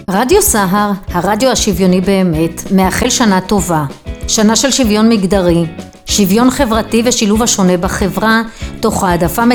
רדיו סהר, הרדיו השוויוני באמת, מאחל שנה טובה. שנה של שוויון מגדרי, שוויון חברתי ושילוב השונה בחברה, תוך העדפה